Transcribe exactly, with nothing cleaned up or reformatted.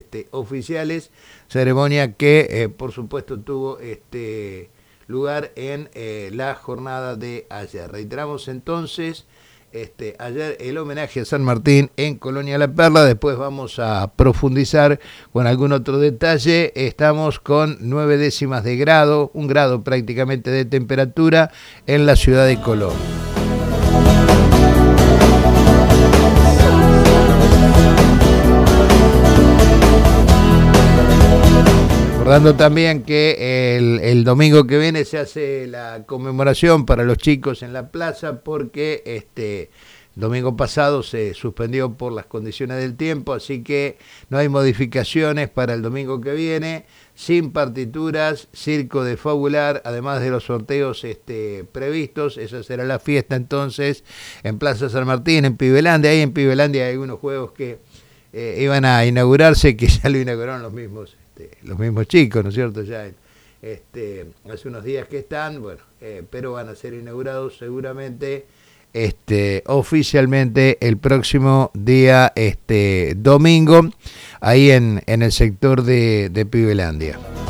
este, oficiales, ceremonia que eh, por supuesto tuvo este lugar en eh, la jornada de ayer. Reiteramos entonces, este, ayer el homenaje a San Martín en Colonia La Perla. Después vamos a profundizar con algún otro detalle. Estamos con nueve décimas de grado, un grado prácticamente de temperatura en la ciudad de Colón. Recordando también que el, el domingo que viene se hace la conmemoración para los chicos en la plaza, porque este domingo pasado se suspendió por las condiciones del tiempo, así que no hay modificaciones para el domingo que viene, sin partituras, circo de fabular, además de los sorteos este, previstos. Esa será la fiesta entonces en Plaza San Martín, en Pibelandia. Ahí en Pibelandia hay unos juegos que eh, iban a inaugurarse, que ya lo inauguraron los mismos los mismos chicos, ¿no es cierto? Ya este, hace unos días que están, bueno, eh, pero van a ser inaugurados seguramente este, oficialmente el próximo día este, domingo, ahí en, en el sector de, de Pibelandia.